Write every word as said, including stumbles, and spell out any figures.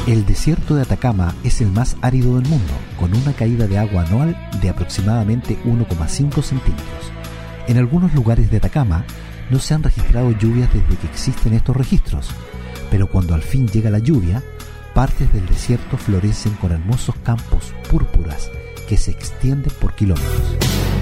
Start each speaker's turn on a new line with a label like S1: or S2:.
S1: El desierto de Atacama es el más árido del mundo, con una caída de agua anual de aproximadamente uno coma cinco centímetros. En algunos lugares de Atacama no se han registrado lluvias desde que existen estos registros, pero cuando al fin llega la lluvia, partes del desierto florecen con hermosos campos púrpuras que se extienden por kilómetros.